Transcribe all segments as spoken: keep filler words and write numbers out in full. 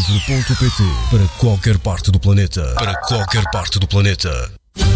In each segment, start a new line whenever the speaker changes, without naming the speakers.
livre ponto pt para qualquer parte do planeta. Para qualquer parte do planeta.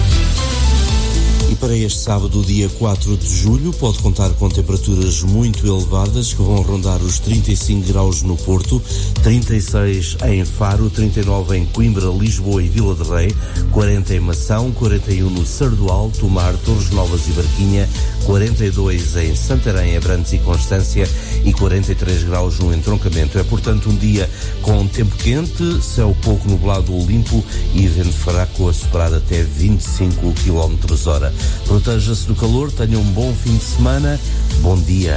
E para este sábado, dia quatro de julho, pode contar com temperaturas muito elevadas que vão rondar os trinta e cinco graus no Porto, trinta e seis em Faro, trinta e nove em Coimbra, Lisboa e Vila de Rei, quarenta em Mação, quarenta e um no Sardual, Tomar, Torres Novas e Barquinha, quarenta e dois em Santarém, Abrantes e Constância e quarenta e três graus no entroncamento. É, portanto, um dia com tempo quente, céu pouco nublado ou limpo e vento fraco a soprar até vinte e cinco quilómetros hora. Proteja-se do calor, tenha um bom fim de semana, bom dia.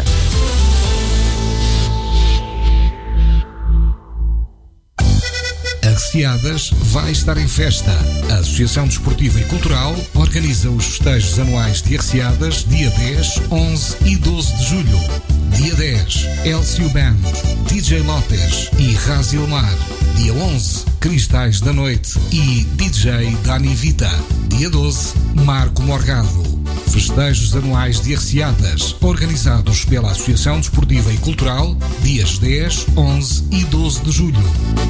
A Reciadas vai estar em festa. A Associação Desportiva e Cultural organiza os festejos anuais de Reciadas dia dez, onze e doze de julho. Dia dez, Elcio Band, D J Lopes e Razilmar. Dia onze, Cristais da Noite e D J Dani Vita. Dia doze, Marco Morgado. Festejos anuais de Reciadas, organizados pela Associação Desportiva e Cultural, dias dez, onze e doze de julho.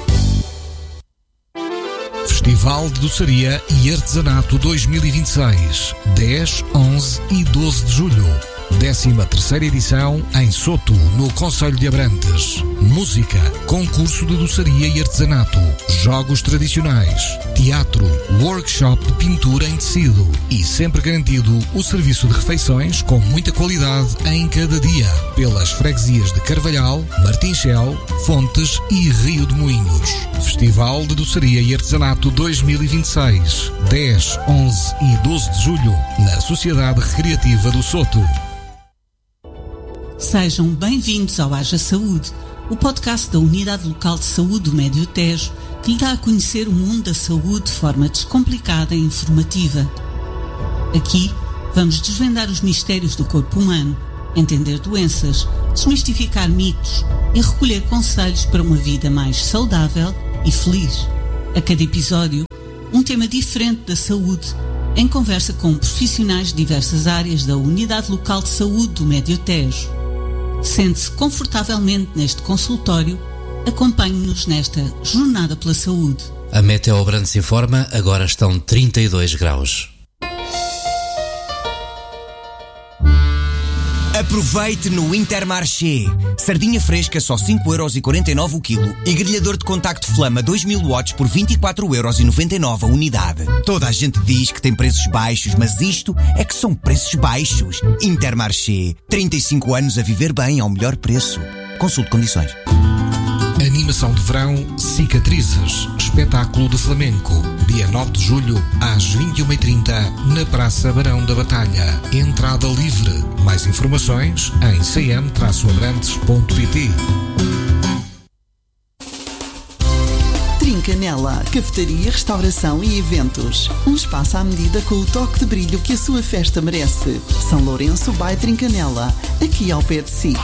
Festival de Doçaria e Artesanato dois mil e vinte e seis, dez, onze e doze de julho. décima terceira edição em Soto, no Concelho de Abrantes. Música, concurso de doçaria e artesanato, jogos tradicionais, teatro, workshop de pintura em tecido e sempre garantido o serviço de refeições com muita qualidade em cada dia pelas freguesias de Carvalhal, Martinchel, Fontes e Rio de Moinhos. Festival de Doçaria e Artesanato dois mil e vinte e seis, dez, onze e doze de julho, na Sociedade Recreativa do Soto.
Sejam bem-vindos ao Haja Saúde, o podcast da Unidade Local de Saúde do Médio Tejo, que lhe dá a conhecer o mundo da saúde de forma descomplicada e informativa. Aqui vamos desvendar os mistérios do corpo humano, entender doenças, desmistificar mitos e recolher conselhos para uma vida mais saudável e feliz. A cada episódio, um tema diferente da saúde, em conversa com profissionais de diversas áreas da Unidade Local de Saúde do Médio Tejo. Sente-se confortavelmente neste consultório, acompanhe-nos nesta jornada pela saúde.
A Meteo Abrantes informa, agora estão trinta e dois graus.
Aproveite no Intermarché. Sardinha fresca só cinco euros e quarenta e nove o quilo e grelhador de contacto Flama dois mil watts por vinte e quatro euros e noventa e nove a unidade. Toda a gente diz que tem preços baixos, mas isto é que são preços baixos. Intermarché. trinta e cinco anos a viver bem ao melhor preço. Consulte condições.
Animação de verão Cicatrizes, espetáculo de flamenco, dia nove de julho, às vinte e uma e trinta, na Praça Barão da Batalha. Entrada livre. Mais informações em c m abrantes ponto p t.
Trincanela, cafetaria, restauração e eventos. Um espaço à medida com o toque de brilho que a sua festa merece. São Lourenço by Trincanela, aqui ao pé de si.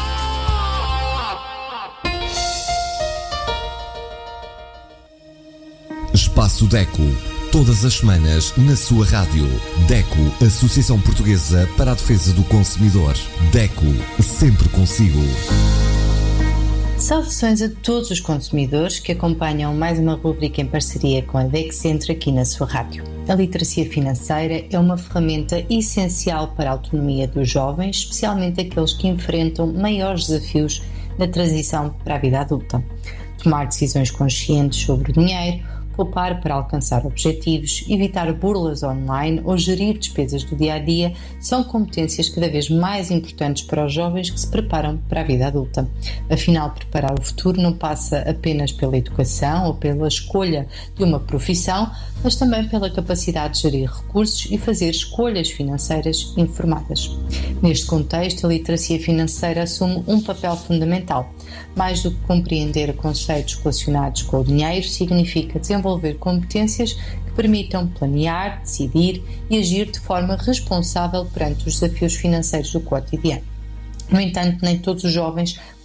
Espaço DECO, todas as semanas na sua rádio. DECO, Associação Portuguesa para a Defesa do Consumidor. DECO, sempre consigo.
Saudações a todos os consumidores que acompanham mais uma rubrica em parceria com a DECCentro aqui na sua rádio. A literacia financeira é uma ferramenta essencial para a autonomia dos jovens, especialmente aqueles que enfrentam maiores desafios na transição para a vida adulta. Tomar decisões conscientes sobre o dinheiro, poupar para alcançar objetivos, evitar burlas online ou gerir despesas do dia-a-dia são competências cada vez mais importantes para os jovens que se preparam para a vida adulta. Afinal, preparar o futuro não passa apenas pela educação ou pela escolha de uma profissão, mas também pela capacidade de gerir recursos e fazer escolhas financeiras informadas. Neste contexto, a literacia financeira assume um papel fundamental. Mais do que compreender conceitos relacionados com o dinheiro, significa desenvolver competências que permitam planear, decidir e agir de forma responsável perante os desafios financeiros do cotidiano. No entanto, nem todos os jovens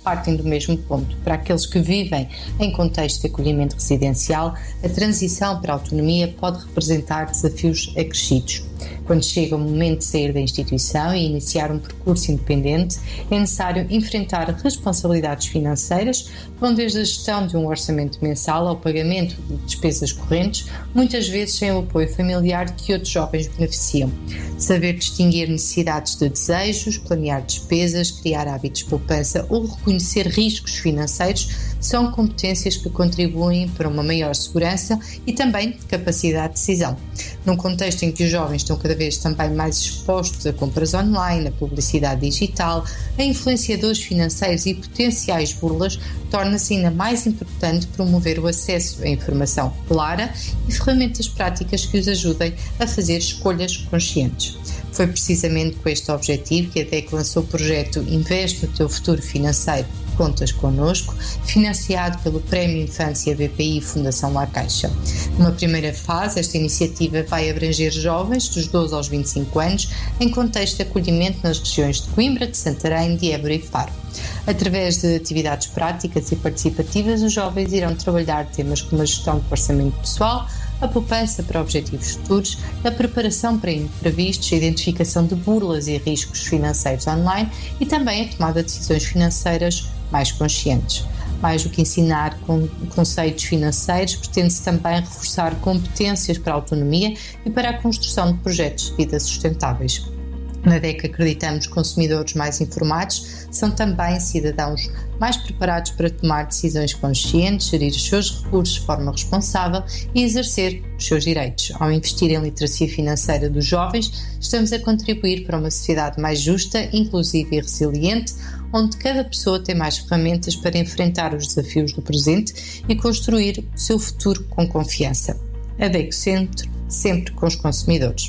partem do mesmo ponto. Para aqueles que vivem em contexto de acolhimento residencial, a transição para a autonomia pode representar desafios acrescidos. Quando chega o momento de sair da instituição e iniciar um percurso independente, é necessário enfrentar responsabilidades financeiras, que vão desde a gestão de um orçamento mensal ao pagamento de despesas correntes, muitas vezes sem o apoio familiar que outros jovens beneficiam. Saber distinguir necessidades de desejos, planear despesas, criar hábitos de poupança ou reconhecer riscos financeiros são competências que contribuem para uma maior segurança e também de capacidade de decisão. Num contexto em que os jovens estão cada vez também mais expostos a compras online, a publicidade digital, a influenciadores financeiros e potenciais burlas, torna-se ainda mais importante promover o acesso a informação clara e ferramentas práticas que os ajudem a fazer escolhas conscientes. Foi precisamente com este objetivo que a D E C lançou o projeto Investe no Teu Futuro Financeiro, Contas Connosco, financiado pelo Prémio Infância B P I Fundação La Caixa. Numa primeira fase, esta iniciativa vai abranger jovens dos doze aos vinte e cinco anos em contexto de acolhimento nas regiões de Coimbra, de Santarém, de Évora e Faro. Através de atividades práticas e participativas, os jovens irão trabalhar temas como a gestão do orçamento pessoal, a poupança para objetivos futuros, a preparação para imprevistos, a identificação de burlas e riscos financeiros online e também a tomada de decisões financeiras mais conscientes. Mais do que ensinar conceitos financeiros, pretende-se também reforçar competências para a autonomia e para a construção de projetos de vida sustentáveis. Na D E C acreditamos que consumidores mais informados são também cidadãos mais preparados para tomar decisões conscientes, gerir os seus recursos de forma responsável e exercer os seus direitos. Ao investir em literacia financeira dos jovens, estamos a contribuir para uma sociedade mais justa, inclusiva e resiliente, onde cada pessoa tem mais ferramentas para enfrentar os desafios do presente e construir o seu futuro com confiança. A D E C Centro, sempre com os consumidores.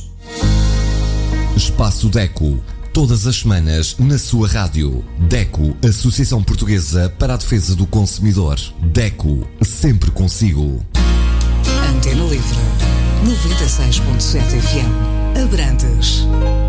Espaço DECO, todas as semanas na sua rádio. DECO, Associação Portuguesa para a Defesa do Consumidor. DECO, sempre consigo.
Antena Livre, noventa e seis ponto sete F M, Abrantes.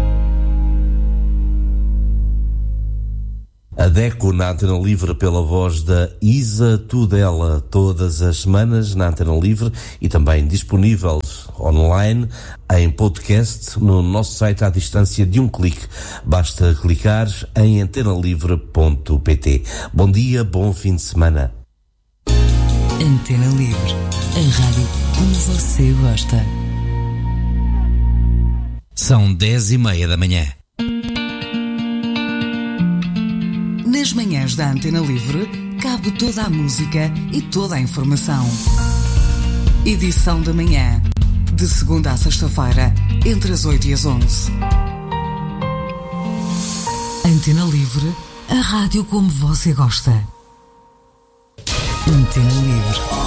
A DECO na Antena Livre pela voz da Isa Tudela, todas as semanas na Antena Livre e também disponível online em podcast no nosso site à distância de um clique. Basta clicar em antena livre ponto pt. Bom dia, bom fim de semana.
Antena Livre, a rádio como você gosta.
São dez e meia da manhã.
Nas manhãs da Antena Livre, cabe toda a música e toda a informação. Edição da manhã, de segunda a sexta-feira, entre as oito e as onze. Antena Livre, a rádio como você gosta. Antena Livre.